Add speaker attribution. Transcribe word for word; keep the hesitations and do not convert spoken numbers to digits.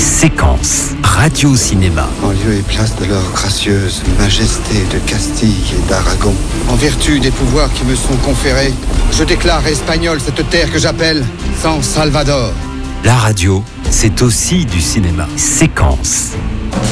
Speaker 1: Séquence, radio-cinéma.
Speaker 2: En lieu et place de leur gracieuse majesté de Castille et d'Aragon, en vertu des pouvoirs qui me sont conférés, je déclare espagnole cette terre que j'appelle San Salvador.
Speaker 1: La radio, c'est aussi du cinéma. Séquence,